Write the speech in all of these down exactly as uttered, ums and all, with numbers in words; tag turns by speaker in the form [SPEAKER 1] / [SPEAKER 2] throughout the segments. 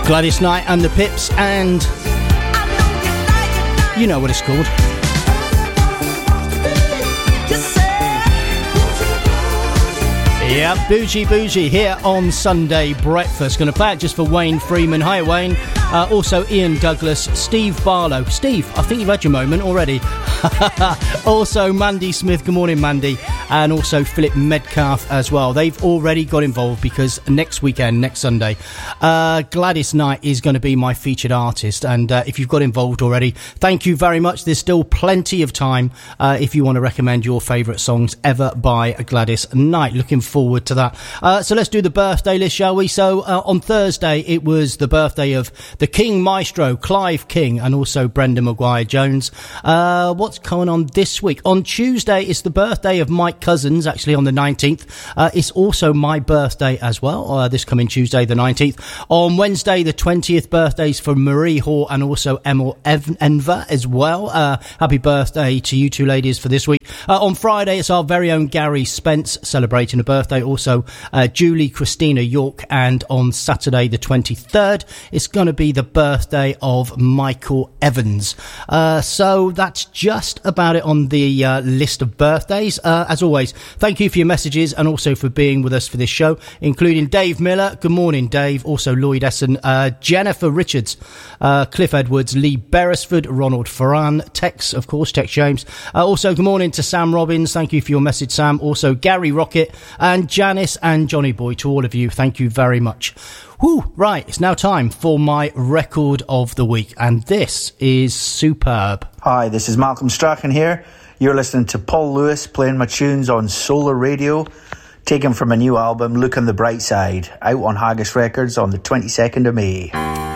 [SPEAKER 1] Gladys Knight and the Pips, and you know what it's called. Yeah, Bougie Bougie here on Sunday Breakfast. Going to play it just for Wayne Freeman. Hi, Wayne. Uh, also, Ian Douglas, Steve Barlow. Steve, I think you've had your moment already. Also, Mandy Smith. Good morning, Mandy. And also Philip Medcalf as well. They've already got involved because next weekend, next Sunday, uh, Gladys Knight is going to be my featured artist. And uh, if you've got involved already, thank you very much. There's still plenty of time uh, if you want to recommend your favourite songs ever by Gladys Knight. Looking forward to that. Uh, so let's do the birthday list, shall we? So uh, on Thursday, it was the birthday of the King Maestro, Clive King, and also Brenda Maguire-Jones. Uh, what's going on this week? On Tuesday, it's the birthday of Mike Cousins, actually on the nineteenth. Uh, it's also my birthday as well, uh, this coming Tuesday the nineteenth. On Wednesday the twentieth, birthdays for Marie Hoare and also Emma Ev- Enver as well. Uh, happy birthday to you two ladies for this week. Uh, on Friday it's our very own Gary Spence celebrating a birthday, also uh, Julie Christina York, and on Saturday the twenty-third it's going to be the birthday of Michael Evans. Uh, so that's just about it on the uh, list of birthdays. Uh, as always, thank you for your messages and also for being with us for this show, including Dave Miller. Good morning, Dave. Also Lloyd Essen, uh, Jennifer Richards, uh, Cliff Edwards, Lee Beresford, Ronald Ferran, Tex, of course, Tex James. Uh, also, good morning to Sam Robbins. Thank you for your message, Sam. Also, Gary Rocket and Janice and Johnny Boy. To all of you, thank you very much. Whew, right, it's now time for my record of the week, and this is superb.
[SPEAKER 2] Hi, this is Malcolm Strachan here. You're listening to Paul Lewis playing my tunes on Solar Radio, taken from a new album, Look on the Bright Side, out on Haggis Records on the twenty-second of May.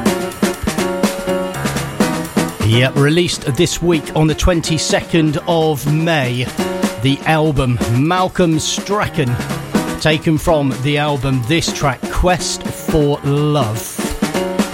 [SPEAKER 1] Yep, released this week on the twenty-second of May, the album Malcolm Strachan, taken from the album, this track, Quest for Love.